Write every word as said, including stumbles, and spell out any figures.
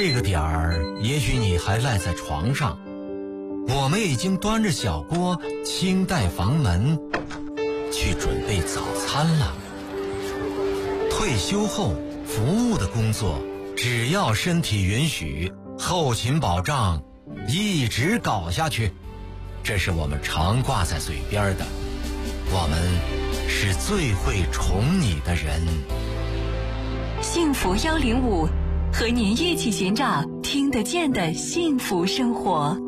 这个点儿，也许你还赖在床上，我们已经端着小锅，轻带房门，去准备早餐了。退休后服务的工作，只要身体允许，后勤保障一直搞下去，这是我们常挂在嘴边的。我们是最会宠你的人。 幸福幺零五，和您一起寻找听得见的幸福生活。